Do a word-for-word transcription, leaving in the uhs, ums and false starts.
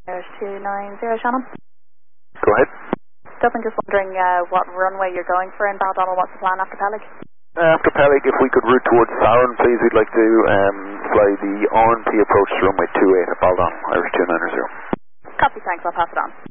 There's two nine zero, Shannon. Go ahead. Dublin, just wondering uh, what runway you're going for in Baldonnel. What's the plan after Peleg? Uh, after Peleg, if we could route towards Farron, please, we'd like to um, fly the R and P approach to runway two eight at Baldonnel, Irish two nine zero. Copy, thanks, I'll pass it on.